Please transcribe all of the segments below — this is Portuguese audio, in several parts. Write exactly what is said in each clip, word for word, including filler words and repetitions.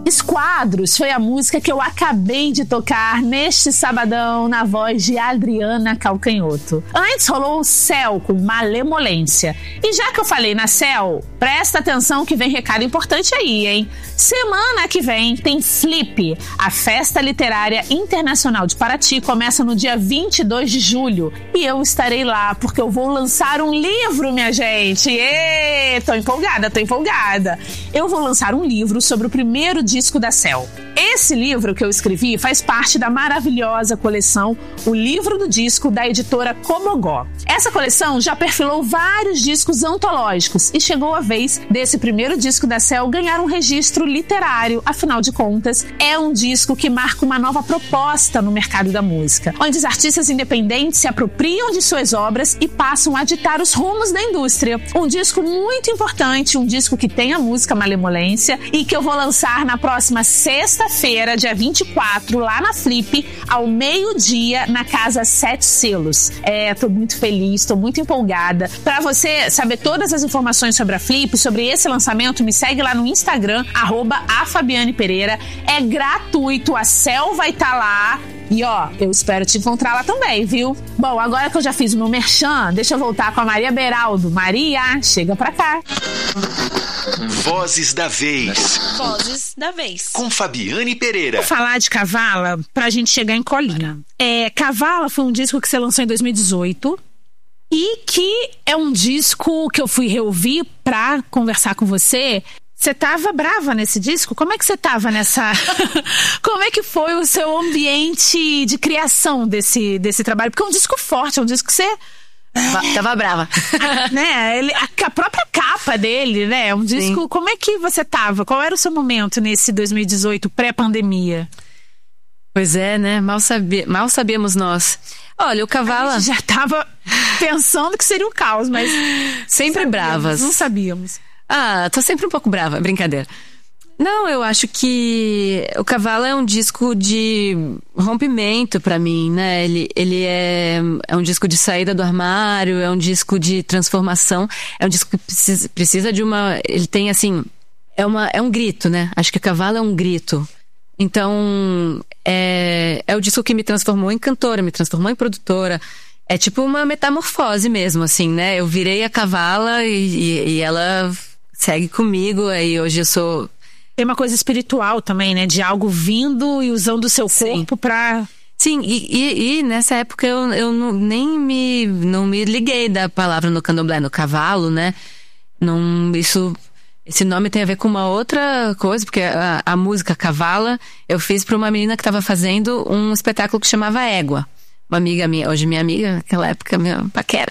Esquadros foi a música que eu acabei de tocar neste sabadão na voz de Adriana Calcanhoto. Antes rolou o Céu com Malemolência. E já que eu falei na Céu, presta atenção que vem recado importante aí, hein? Semana que vem tem Flip. A Festa Literária Internacional de Paraty começa no dia vinte e dois de julho. E eu estarei lá porque eu vou lançar um livro, minha gente. Ê, tô empolgada, tô empolgada. Eu vou lançar um livro sobre o primeiro disco da Céu. Esse livro que eu escrevi faz parte da maravilhosa coleção O Livro do Disco, da editora Comogó. Essa coleção já perfilou vários discos antológicos e chegou a vez desse primeiro disco da Céu ganhar um registro literário. Afinal de contas, é um disco que marca uma nova proposta no mercado da música, onde os artistas independentes se apropriam de suas obras e passam a ditar os rumos da indústria. Um disco muito importante, um disco que tem a música Malemolência e que eu vou lançar na próxima sexta-feira, dia vinte e quatro, lá na Flip, ao meio-dia, na Casa Sete Selos. É, tô muito feliz, tô muito empolgada. Pra você saber todas as informações sobre a Flip, sobre esse lançamento, me segue lá no Instagram, arroba a Fabiane Pereira. É gratuito, a Céu vai estar tá lá. E ó, eu espero te encontrar lá também, viu? Bom, agora que eu já fiz o meu merchan, deixa eu voltar com a Maria Beraldo. Maria, chega pra cá. Vozes da Vez. Vozes da Vez. Com Fabiane Pereira. Vou falar de Cavala pra gente chegar em Colinha. É, Cavala foi um disco que você lançou em dois mil e dezoito e que é um disco que eu fui reouvir pra conversar com você. Você tava brava nesse disco? Como é que você tava nessa... Como é que foi o seu ambiente de criação desse, desse trabalho? Porque é um disco forte, é um disco que você... Tava brava. né? Ele, a, a própria capa dele, né? É um disco... Sim. Como é que você tava? Qual era o seu momento nesse dois mil e dezoito, pré-pandemia? Pois é, né? Mal, sabia, mal sabíamos nós. Olha, o Cavala... A gente já tava pensando que seria um caos, mas... Sempre sabíamos, bravas. Não sabíamos. Ah, tô sempre um pouco brava, brincadeira. Não, eu acho que o Cavala é um disco de rompimento pra mim, né? Ele, ele é, é um disco de saída do armário, é um disco de transformação, é um disco que precisa, precisa de uma... Ele tem, assim, é, uma, é um grito, né? Acho que o Cavala é um grito. Então, é, é o disco que me transformou em cantora, me transformou em produtora. É tipo uma metamorfose mesmo, assim, né? Eu virei a Cavala e, e, e ela segue comigo, aí hoje eu sou... Tem uma coisa espiritual também, né? De algo vindo e usando o seu corpo pra... Sim, e, e, e nessa época eu, eu não, nem me, não me liguei da palavra no candomblé, no cavalo, né? Não, isso, esse nome tem a ver com uma outra coisa, porque a, a música Cavala eu fiz pra uma menina que tava fazendo um espetáculo que chamava Égua. Uma amiga minha, hoje minha amiga, naquela época minha paquera.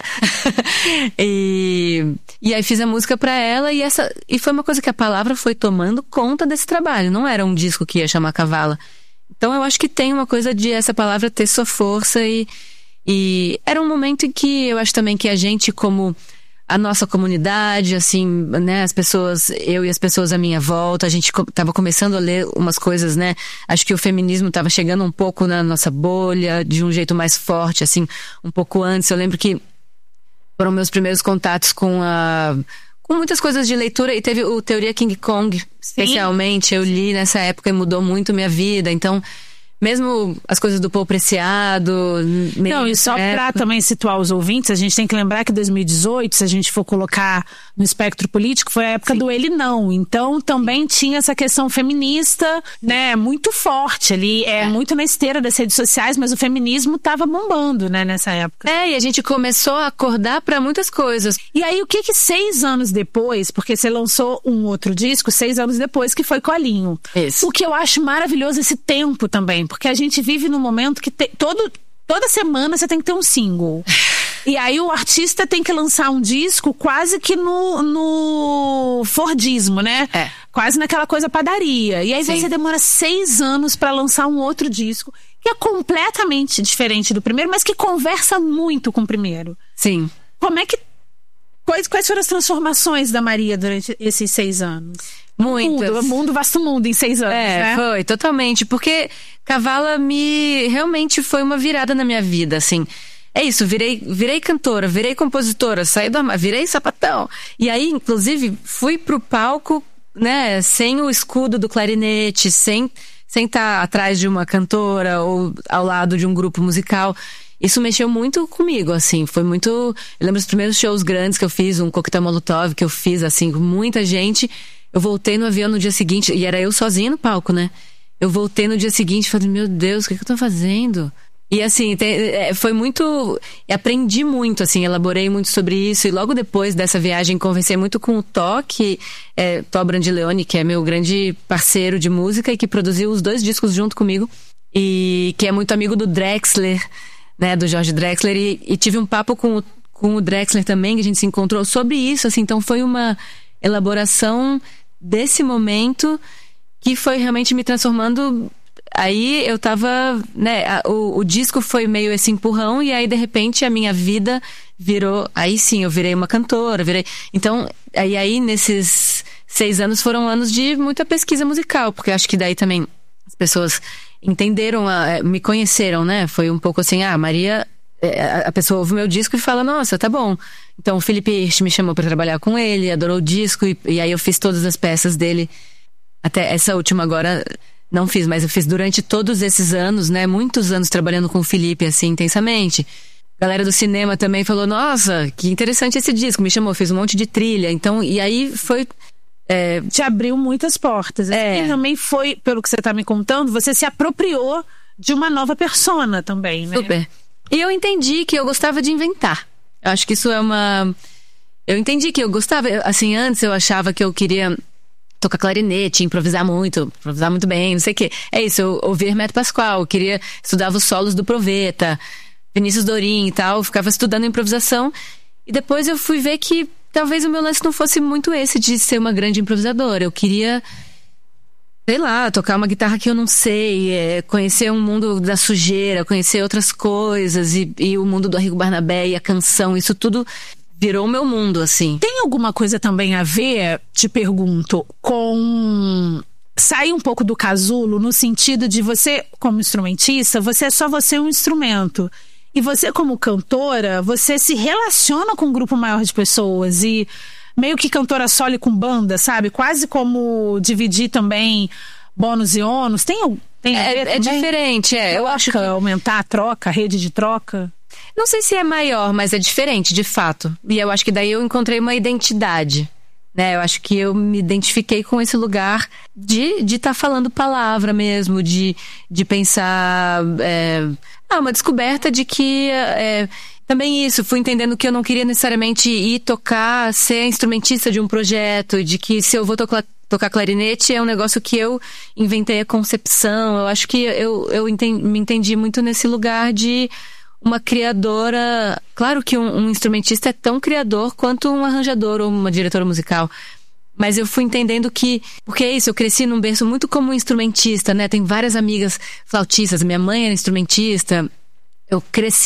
e, e aí fiz a música pra ela e, essa, e foi uma coisa que a palavra foi tomando conta desse trabalho. Não era um disco que ia chamar Cavala. Então eu acho que tem uma coisa de essa palavra ter sua força e, e era um momento em que eu acho também que a gente, como a nossa comunidade, assim, né, as pessoas, eu e as pessoas à minha volta, a gente co- tava começando a ler umas coisas, né, acho que o feminismo tava chegando um pouco na nossa bolha, de um jeito mais forte, assim, um pouco antes. Eu lembro que foram meus primeiros contatos com a... com muitas coisas de leitura, e teve o Teoria King Kong, especialmente. Sim. Eu li nessa época e mudou muito minha vida, então... Mesmo as coisas do Paul Preciado... Não, e só pra também situar os ouvintes, a gente tem que lembrar que dois mil e dezoito, se a gente for colocar no espectro político, foi a época Sim. do ele não. Então também tinha essa questão feminista, né, muito forte ali, é, é muito na esteira das redes sociais, mas o feminismo tava bombando, né, nessa época. É, e a gente começou a acordar pra muitas coisas. E aí o que que seis anos depois, porque você lançou um outro disco seis anos depois, que foi Colinho. Isso. O que eu acho maravilhoso esse tempo também, porque a gente vive num momento que te, todo, toda semana você tem que ter um single. E aí o artista tem que lançar um disco quase que no, no Fordismo, né? É. Quase naquela coisa padaria. E aí Sim. você demora seis anos pra lançar um outro disco que é completamente diferente do primeiro, mas que conversa muito com o primeiro. Sim. Como é que... Quais, quais foram as transformações da Maria durante esses seis anos? Muitas. Mundo, mundo, vasto mundo em seis anos, é, né? Foi, totalmente. Porque Cavala me... realmente foi uma virada na minha vida, assim. É isso, virei, virei cantora, virei compositora, saí do armário, virei sapatão. E aí, inclusive, fui pro palco né, sem o escudo do clarinete, sem sem estar atrás de uma cantora ou ao lado de um grupo musical. Isso mexeu muito comigo, assim, foi muito... Eu lembro dos primeiros shows grandes que eu fiz, um coquetel Molotov que eu fiz, assim, com muita gente. Eu voltei no avião no dia seguinte, e era eu sozinha no palco, né? Eu voltei no dia seguinte e falei, meu Deus, o que, é que eu tô fazendo? E assim, tem, foi muito... Aprendi muito, assim, elaborei muito sobre isso. E logo depois dessa viagem, conversei muito com o Tó, que é Tó Brandileone, que é meu grande parceiro de música e que produziu os dois discos junto comigo. E que é muito amigo do Drexler, né, do Jorge Drexler. E, e tive um papo com o, com o Drexler também, que a gente se encontrou sobre isso, assim. Então foi uma elaboração desse momento que foi realmente me transformando... Aí eu tava, né, o, o disco foi meio esse empurrão e aí de repente a minha vida virou, aí sim, eu virei uma cantora, virei, então, aí, aí nesses seis anos foram anos de muita pesquisa musical, porque acho que daí também as pessoas entenderam, a, me conheceram, né, foi um pouco assim, ah, Maria, a pessoa ouve o meu disco e fala, nossa, tá bom. Então o Felipe Hirsch me chamou pra trabalhar com ele, adorou o disco e, e aí eu fiz todas as peças dele, até essa última agora... Não fiz, mas eu fiz durante todos esses anos, né? Muitos anos trabalhando com o Felipe, assim, intensamente. A galera do cinema também falou, nossa, que interessante esse disco. Me chamou, fez um monte de trilha. Então, e aí foi... É... Te abriu muitas portas. É. E também foi, pelo que você tá me contando, você se apropriou de uma nova persona também, né? Super. E eu entendi que eu gostava de inventar. Eu acho que isso é uma... Eu entendi que eu gostava... Assim, antes eu achava que eu queria... tocar clarinete, improvisar muito, improvisar muito bem, não sei o quê. É isso, eu ouvi Hermeto Pascoal, eu queria, estudava os solos do Proveta, Vinícius Dorim e tal, ficava estudando improvisação, e depois eu fui ver que talvez o meu lance não fosse muito esse de ser uma grande improvisadora. Eu queria, sei lá, tocar uma guitarra que eu não sei, é, conhecer um mundo da sujeira, conhecer outras coisas, e, e o mundo do Arrigo Barnabé e a canção, isso tudo... Virou o meu mundo, assim. Tem alguma coisa também a ver, te pergunto, com sair um pouco do casulo, no sentido de você, como instrumentista, você é só você um instrumento. E você, como cantora, você se relaciona com um grupo maior de pessoas e meio que cantora solo com banda, sabe? Quase como dividir também bônus e ônus. Tem, tem a ver É, é diferente, é. Eu acho que aumentar a troca, a rede de troca. Não sei se é maior, mas é diferente, de fato. E eu acho que daí eu encontrei uma identidade, né? Eu acho que eu me identifiquei com esse lugar de de estar tá falando palavra mesmo, de, de pensar... É, ah, uma descoberta de que... É, também isso, fui entendendo que eu não queria necessariamente ir tocar, ser instrumentista de um projeto, de que se eu vou tocar... Tocar clarinete é um negócio que eu inventei a concepção. Eu acho que eu, eu entendi, me entendi muito nesse lugar de uma criadora. Claro que um, um instrumentista é tão criador quanto um arranjador ou uma diretora musical. Mas eu fui entendendo que... Porque é isso, eu cresci num berço muito como instrumentista, né? Tem várias amigas flautistas. Minha mãe era instrumentista. Eu cresci